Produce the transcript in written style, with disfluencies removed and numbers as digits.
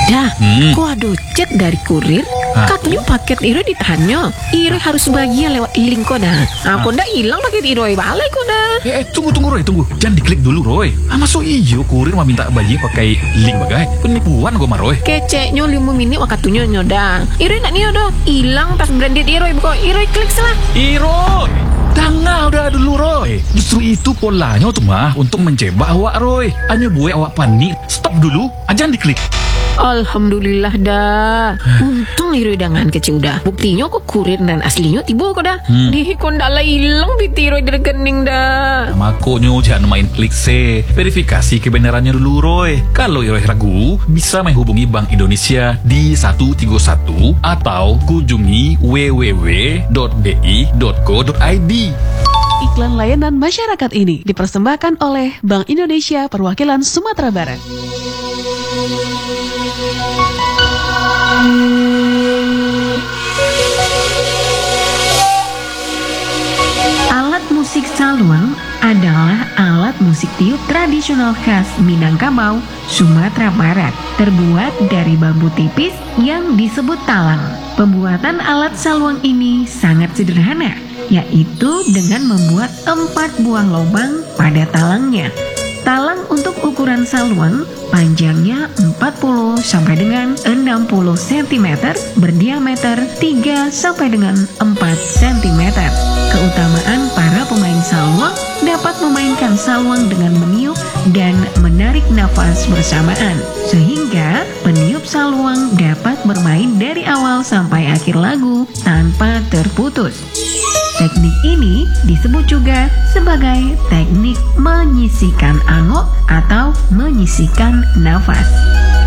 Dah, ku ada chat dari kurir. Katanya paket Iroi ditahannya. Iroi harus bahagia lewat link kok dah. Aku ndak hilang paket Iroi balik kok dah. Tunggu Roy, tunggu. Jangan diklik dulu Roy. Masuk iyo kurir mau minta bayi pakai link bagai. Penipuan gue mah Roy. Keceknya 5 menit wakatunya nyoda. Iroi nak nyoda. Hilang tas branded Iroi bukan Iroi klik salah. Roy, udah dulu Roy. Justru itu polanya tuh mah untuk menjebak awak Roy. Hanya buat awak panik. Stop dulu, jangan diklik. Alhamdulillah dah. Untung Iroi dengan kecil dah. Buktinya kok kurir dan aslinya tiba kok dah. Di kondala hilang biti Iroi dari rekening dah. Makanya jangan main klik se. Verifikasi kebenarannya dulu Roy. Kalau Iroi ragu, bisa menghubungi Bank Indonesia di 131 atau kunjungi www.bi.co.id. Iklan layanan masyarakat ini dipersembahkan oleh Bank Indonesia Perwakilan Sumatera Barat. Alat musik saluang adalah alat musik tiup tradisional khas Minangkabau, Sumatera Barat, terbuat dari bambu tipis yang disebut talang. Pembuatan alat saluang ini sangat sederhana, yaitu dengan membuat 4 buah lubang pada talangnya. Talang untuk ukuran saluang panjangnya 40 sampai dengan 60 cm, berdiameter 3 sampai dengan 4 cm. Keutamaan para pemain saluang dapat memainkan saluang dengan meniup dan menarik nafas bersamaan, sehingga peniup saluang dapat bermain dari awal sampai akhir lagu tanpa terputus. Teknik ini disebut juga sebagai teknik menyisikan angok atau menyisikan nafas.